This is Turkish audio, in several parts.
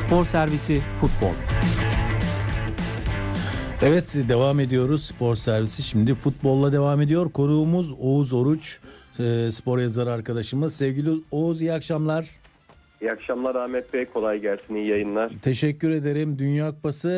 Spor Servisi Futbol. Evet, devam ediyoruz spor servisi. Şimdi futbolla devam ediyor. Konuğumuz Oğuz Oruç, spor yazarı arkadaşımız. Sevgili Oğuz, iyi akşamlar. İyi akşamlar Ahmet Bey, kolay gelsin, iyi yayınlar. Teşekkür ederim. Dünya Kupası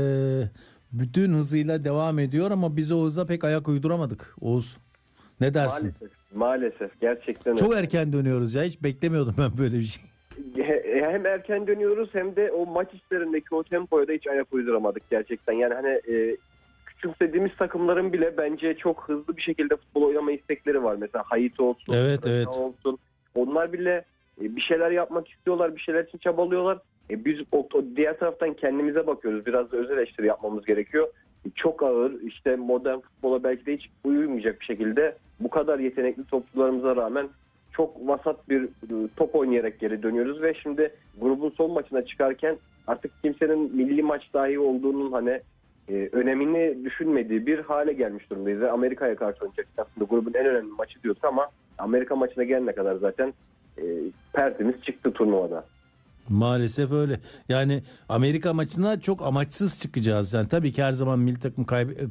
bütün hızıyla devam ediyor ama biz o hıza pek ayak uyduramadık. Oğuz, ne dersin? Maalesef gerçekten çok erken dönüyoruz ya, hiç beklemiyordum ben böyle bir şey. Hem erken dönüyoruz hem de o maç işlerindeki o tempoya da hiç ayak uyduramadık gerçekten. Yani hani küçümsediğimiz takımların bile bence çok hızlı bir şekilde futbol oynama istekleri var. Mesela Haiti olsun, evet. olsun. Onlar bile bir şeyler yapmak istiyorlar, bir şeyler için çabalıyorlar. Biz o diğer taraftan kendimize bakıyoruz. Biraz da öz eleştiri yapmamız gerekiyor. Çok ağır, işte modern futbola belki de hiç uyumayacak bir şekilde bu kadar yetenekli topçularımıza rağmen çok vasat bir top oynayarak geri dönüyoruz ve şimdi grubun son maçına çıkarken artık kimsenin milli maç dahi olduğunun hani önemini düşünmediği bir hale gelmiş durumdayız. Ve Amerika'ya karşı oynayacak aslında grubun en önemli maçı diyorduk ama Amerika maçına gelene kadar zaten perdemiz çıktı turnuvada. Maalesef öyle. Yani Amerika maçına çok amaçsız çıkacağız. Yani tabii ki her zaman milli takım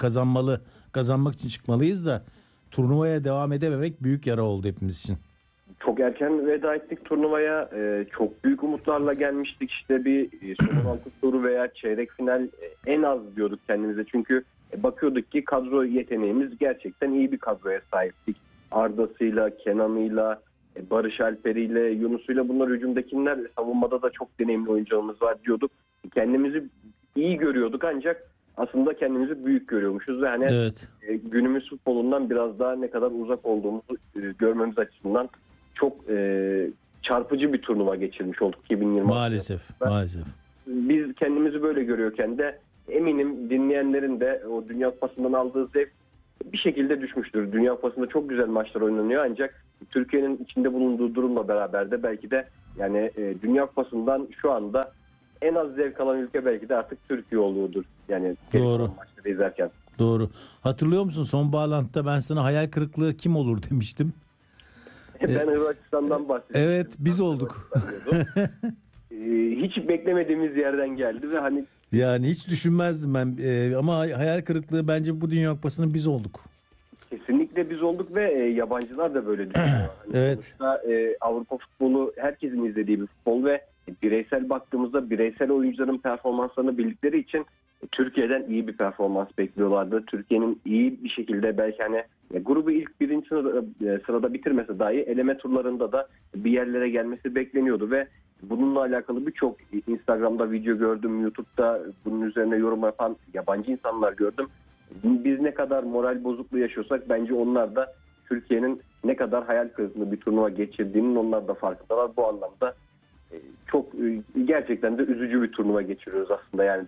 kazanmak için çıkmalıyız da turnuvaya devam edememek büyük yara oldu hepimiz için. Çok erken veda ettik turnuvaya. Çok büyük umutlarla gelmiştik. İşte bir son 6 turu veya çeyrek final en az diyorduk kendimize. Çünkü bakıyorduk ki kadro yeteneğimiz gerçekten iyi bir kadroya sahiptik. Arda'sıyla, Kenan'ıyla, Barış Alper'iyle, Yunus'uyla, bunlar hücumdakiler, savunmada da çok deneyimli oyuncularımız var diyorduk. Kendimizi iyi görüyorduk ancak aslında kendimizi büyük görüyormuşuz ve hani evet. Günümüz futbolundan biraz daha ne kadar uzak olduğumuzu görmemiz açısından çok çarpıcı bir turnuva geçirmiş olduk 2020. Maalesef. Biz kendimizi böyle görüyorken de eminim dinleyenlerin de o Dünya Kupası'ndan aldığı zevk bir şekilde düşmüştür. Dünya Kupası'nda çok güzel maçlar oynanıyor ancak Türkiye'nin içinde bulunduğu durumla beraber de belki de yani Dünya Kupası'ndan şu anda en az zevk alan ülke belki de artık Türkiye olduğudur. Yani doğru. Maçları izlerken. Doğru. Hatırlıyor musun son bağlantıda ben sana hayal kırıklığı kim olur demiştim. Ben Hırvatistan'dan bahsettim. Evet, biz olduk. Hiç beklemediğimiz yerden geldi ve hani yani hiç düşünmezdim ben ama hayal kırıklığı bence bu Dünya Kupası'nın biz olduk. Kesinlikle biz olduk ve yabancılar da böyle düşünüyor. Evet. Sonuçta Avrupa futbolu herkesin izlediği bir futbol ve bireysel baktığımızda bireysel oyuncuların performanslarını bildikleri için Türkiye'den iyi bir performans bekliyorlardı. Türkiye'nin iyi bir şekilde belki hani grubu ilk birinci sırada bitirmese dahi eleme turlarında da bir yerlere gelmesi bekleniyordu ve bununla alakalı birçok Instagram'da video gördüm, YouTube'da bunun üzerine yorum yapan yabancı insanlar gördüm. Biz ne kadar moral bozukluğu yaşıyorsak bence onlar da Türkiye'nin ne kadar hayal kırıklığı bir turnuva geçirdiğinin onlar da farkındalar. Bu anlamda çok gerçekten de üzücü bir turnuva geçiriyoruz aslında. Yani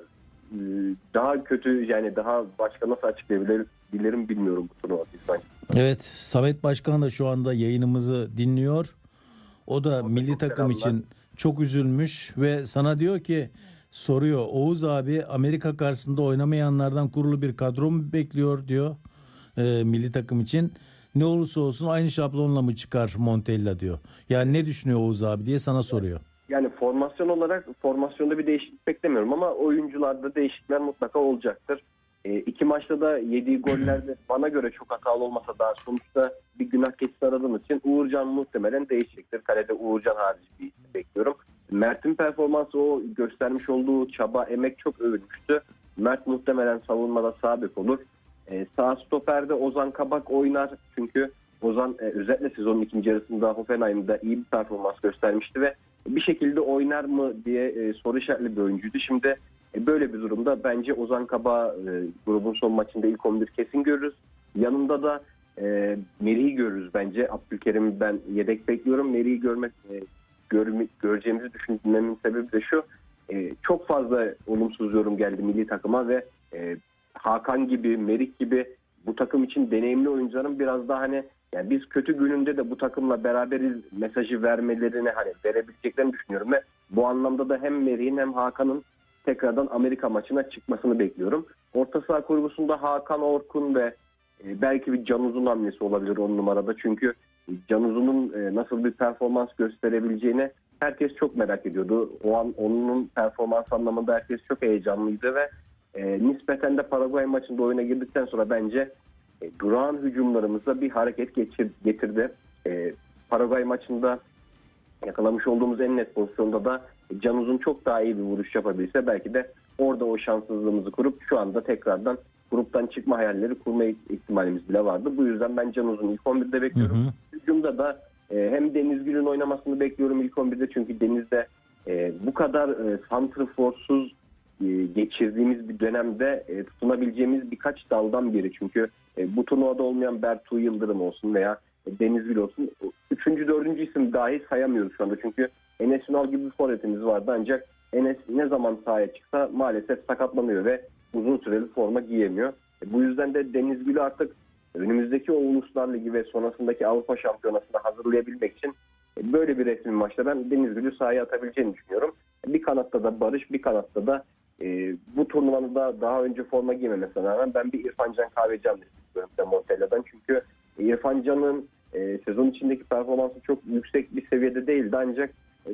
daha kötü, yani daha başka nasıl açıklayabilirim bilmiyorum bu turnuva. Evet, Samet Başkan da şu anda yayınımızı dinliyor. O da milli takım için çok üzülmüş ve sana diyor ki, soruyor, Oğuz abi Amerika karşısında oynamayanlardan kurulu bir kadro mu bekliyor diyor milli takım için. Ne olursa olsun aynı şablonla mı çıkar Montella diyor. Yani ne düşünüyor Oğuz abi diye sana soruyor. Yani formasyon olarak formasyonda bir değişiklik beklemiyorum ama oyuncularda değişiklikler mutlaka olacaktır. İki maçta da yediği gollerde bana göre çok hatalı olmasa da sonuçta bir günah keçisi aradığım için Uğurcan muhtemelen değişecektir. Kalede Uğurcan harici bir isim bekliyorum. Mert'in performansı, o göstermiş olduğu çaba, emek çok övülmüştü. Mert muhtemelen savunmada sağ bek olur. Sağ stoperde Ozan Kabak oynar. Çünkü Ozan özellikle sezonun ikinci yarısında Hoffenheim'da iyi bir performans göstermişti ve bir şekilde oynar mı diye soru işaretli bir oyuncuydu. Şimdi böyle bir durumda bence Ozan Kabak grubun son maçında ilk 11 kesin görürüz. Yanında da Merih'i görürüz bence. Abdülkerim'i ben yedek bekliyorum. Merih'i göreceğimizi düşünmemin sebebi de şu. Çok fazla olumsuz yorum geldi milli takıma ve Hakan gibi, Merih gibi bu takım için deneyimli oyuncuların biraz daha hani yani biz kötü gününde de bu takımla beraberiz mesajı vermelerini hani verebileceklerini düşünüyorum ve bu anlamda da hem Merih'in hem Hakan'ın tekrardan Amerika maçına çıkmasını bekliyorum. Orta saha kurgusunda Hakan Orkun ve belki bir Can Uzun hamlesi olabilir 10 numarada. Çünkü Can Uzun'un nasıl bir performans gösterebileceğine herkes çok merak ediyordu. O an onun performans anlamında herkes çok heyecanlıydı ve nispeten de Paraguay maçında oyuna girdikten sonra bence durağan hücumlarımızda bir hareket getirdi. Paraguay maçında yakalamış olduğumuz en net pozisyonda da Can Uzun çok daha iyi bir vuruş yapabilse belki de orada o şanssızlığımızı kurup şu anda tekrardan gruptan çıkma hayalleri kurma ihtimalimiz bile vardı. Bu yüzden ben Can Uzun'u ilk 11'de bekliyorum. Hücumda da hem Deniz Gül'ün oynamasını bekliyorum ilk 11'de, çünkü Deniz'de bu kadar santrforsuz geçirdiğimiz bir dönemde tutunabileceğimiz birkaç daldan biri. Çünkü bu turnuvada olmayan Bertu Yıldırım olsun veya Deniz Gül olsun, 3. 4. isim dahi sayamıyoruz şu anda. Çünkü Enes Ünal gibi bir forvetimiz vardı, ancak Enes ne zaman sahaya çıksa maalesef sakatlanıyor ve uzun süreli forma giyemiyor. Bu yüzden de Deniz Gül'ü artık önümüzdeki o Uluslar Ligi ve sonrasındaki Avrupa Şampiyonası'na hazırlayabilmek için böyle bir resmi maçta ben Deniz Gül'ü sahaya atabileceğini düşünüyorum. Bir kanatta da Barış, bir kanatta da bu turnuvanın da daha önce forma giymemesine rağmen ben bir İrfan Can Kahveci hamlesi istiyorum Montella'dan. Çünkü İrfan Can'ın sezon içindeki performansı çok yüksek bir seviyede değildi, ancak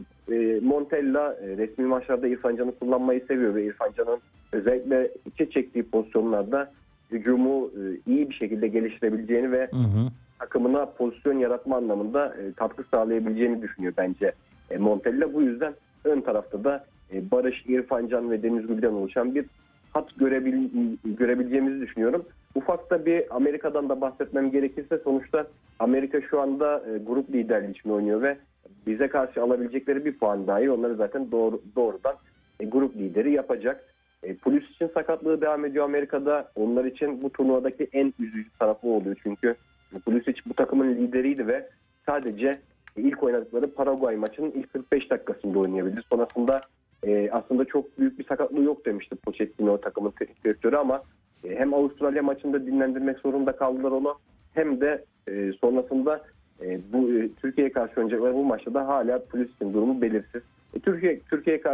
Montella resmi maçlarda İrfan Can'ı kullanmayı seviyor ve İrfan Can'ın özellikle içe çektiği pozisyonlarda hücumu iyi bir şekilde geliştirebileceğini ve takımına pozisyon yaratma anlamında katkı sağlayabileceğini düşünüyor bence Montella. Bu yüzden ön tarafta da Barış, İrfan Can ve Deniz Gül'den oluşan bir hat görebileceğimizi düşünüyorum. Ufak da bir Amerika'dan da bahsetmem gerekirse, sonuçta Amerika şu anda grup liderliği için oynuyor ve bize karşı alabilecekleri bir puan dahi onları zaten doğrudan grup lideri yapacak. Pulisic için sakatlığı devam ediyor Amerika'da. Onlar için bu turnuvadaki en üzücü tarafı oluyor. Çünkü Pulisic bu takımın lideriydi ve sadece ilk oynadıkları Paraguay maçının ilk 45 dakikasında oynayabildi. Sonrasında aslında çok büyük bir sakatlığı yok demişti Pochettino, takımın teknik direktörü, ama hem Avustralya maçında dinlendirmek zorunda kaldılar onu, hem de sonrasında bu Türkiye'ye karşı oynayacakları bu maçta da hala Pulisic'in durumu belirsiz. Türkiye'ye karşı